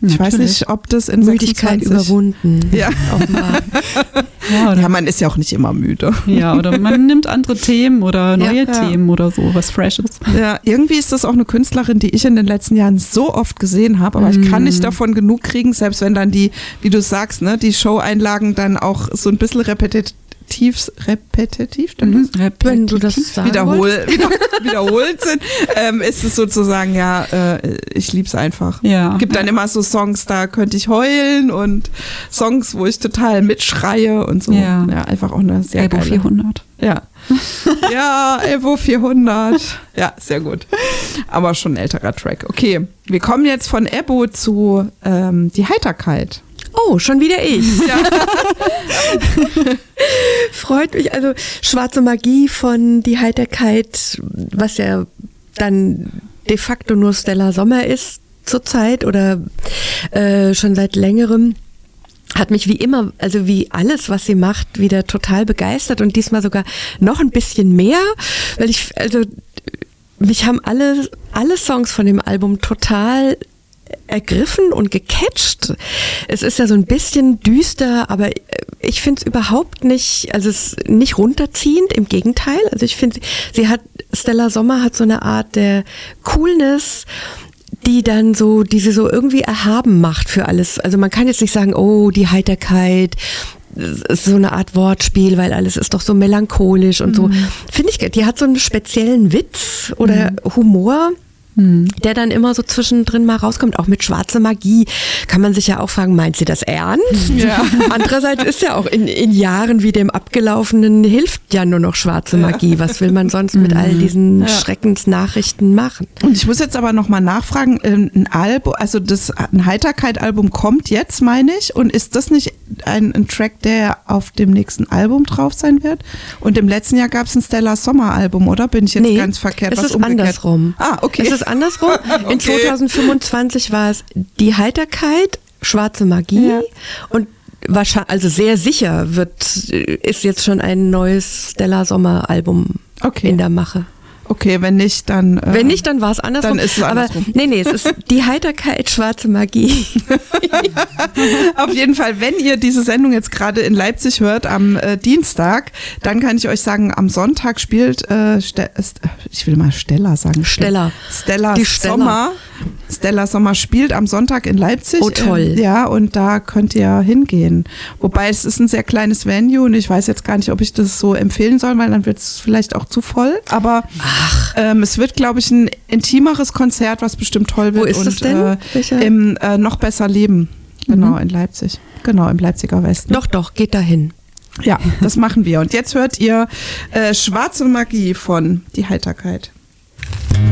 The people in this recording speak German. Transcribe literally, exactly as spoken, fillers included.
Ich weiß nicht, ob das in Müdigkeit sechsundzwanzig überwunden. Ja. Offenbar. Ja, oder ja, man ist ja auch nicht immer müde. Ja, oder man nimmt andere Themen oder neue ja. Themen oder so, was Freshes. Ja, irgendwie ist das auch eine Künstlerin, die ich in den letzten Jahren so oft gesehen habe, aber mm. ich kann nicht davon genug kriegen, selbst wenn dann die, wie du sagst, ne, die Show-Einlagen dann auch so ein bisschen repetitiv repetitiv, stimmt mhm. das? Wenn du das sagen Wiederhol, wieder, wiederholt sind, ähm, ist es sozusagen, ja, äh, ich lieb's einfach. Ja. Gibt dann immer so Songs, da könnte ich heulen und Songs, wo ich total mitschreie und so. Ja, ja einfach auch eine sehr Elbow geile. vierhundert. Ja. Ja, Elbow vierhundert. Ja, sehr gut. Aber schon ein älterer Track. Okay, wir kommen jetzt von Elbow zu ähm, Die Heiterkeit. Oh, schon wieder ich. Ja. Freut mich. Also Schwarze Magie von Die Heiterkeit, was ja dann de facto nur Stella Sommer ist zurzeit oder äh, schon seit längerem. Hat mich wie immer, also wie alles, was sie macht, wieder total begeistert und diesmal sogar noch ein bisschen mehr, weil ich, also mich haben alle, alle Songs von dem Album total ergriffen und gecatcht. Es ist ja so ein bisschen düster, aber ich finde es überhaupt nicht, also es ist nicht runterziehend, im Gegenteil. Also ich finde, sie hat, Stella Sommer hat so eine Art der Coolness, die dann so, die sie so irgendwie erhaben macht für alles. Also man kann jetzt nicht sagen, oh, die Heiterkeit, ist so eine Art Wortspiel, weil alles ist doch so melancholisch und mhm. so. Finde ich, die hat so einen speziellen Witz oder mhm. Humor, der dann immer so zwischendrin mal rauskommt, auch mit Schwarze Magie. Kann man sich ja auch fragen, meint sie das ernst? Ja. Andererseits ist ja auch in, in Jahren wie dem Abgelaufenen hilft ja nur noch Schwarze Magie. Was will man sonst mit all diesen ja. Schreckensnachrichten machen? Und ich muss jetzt aber nochmal nachfragen, ein Album, also das ein Heiterkeit-Album kommt jetzt, meine ich, und ist das nicht ein, ein Track, der auf dem nächsten Album drauf sein wird? Und im letzten Jahr gab es ein Stella Sommer-Album, oder? Bin ich jetzt nee, ganz verkehrt? Es was ist umgekehrt? andersrum. Ah, okay. Es ist andersrum. In okay. zwanzig fünfundzwanzig war es Die Heiterkeit, Schwarze Magie ja. und wahrscheinlich, also sehr sicher wird, ist jetzt schon ein neues Stella Sommer Album okay. in der Mache. Okay, wenn nicht, dann... Äh, wenn nicht, dann war es andersrum. Dann ist es andersrum. Aber nee, nee, es ist Die Heiterkeit, Schwarze Magie. Auf jeden Fall, wenn ihr diese Sendung jetzt gerade in Leipzig hört, am äh, Dienstag, dann kann ich euch sagen, am Sonntag spielt, äh, Ste- ich will mal Stella sagen. Stella. Stella Die Stella. Sommer. Stella Sommer spielt am Sonntag in Leipzig. Oh, toll. Äh, ja, und da könnt ihr hingehen. Wobei es ist ein sehr kleines Venue und ich weiß jetzt gar nicht, ob ich das so empfehlen soll, weil dann wird es vielleicht auch zu voll. Aber Ach. Ähm, es wird, glaube ich, ein intimeres Konzert, was bestimmt toll wird. Wo ist und, das denn? Äh, Im äh, Noch besser Leben. Genau, mhm. in Leipzig. Genau, im Leipziger Westen. Doch, doch, geht dahin. Ja, das machen wir. Und jetzt hört ihr äh, Schwarze Magie von Die Heiterkeit.